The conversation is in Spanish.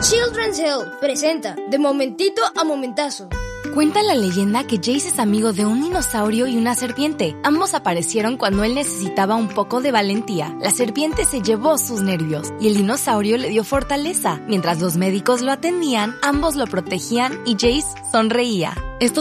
Children's Health presenta De Momentito a Momentazo. Cuenta la leyenda que Jace es amigo de un dinosaurio y una serpiente. Ambos aparecieron cuando él necesitaba un poco de valentía. La serpiente se llevó sus nervios y el dinosaurio le dio fortaleza. Mientras los médicos lo atendían, ambos lo protegían y Jace sonreía. Estos